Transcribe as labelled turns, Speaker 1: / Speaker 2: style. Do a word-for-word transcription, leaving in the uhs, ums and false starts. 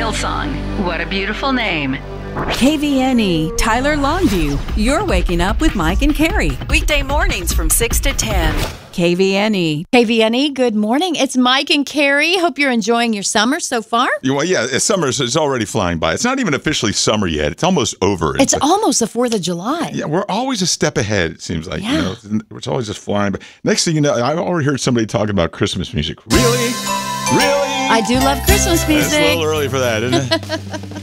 Speaker 1: Hillsong. What a beautiful name.
Speaker 2: K V N E, Tyler Longview. You're waking up with Mike and Carrie. Weekday mornings from six to ten. K V N E.
Speaker 3: K V N E, good morning. It's Mike and Carrie. Hope you're enjoying your summer so far.
Speaker 4: You know, yeah, summer is already flying by. It's not even officially summer yet. It's almost over.
Speaker 3: It's, it's almost the fourth of July.
Speaker 4: Yeah, we're always a step ahead, it seems like.
Speaker 3: Yeah.
Speaker 4: You know, it's always just flying by. Next thing you know, I've already heard somebody talking about Christmas music. Really? Really?
Speaker 3: I do love Christmas music.
Speaker 4: It's a little early for that, isn't it?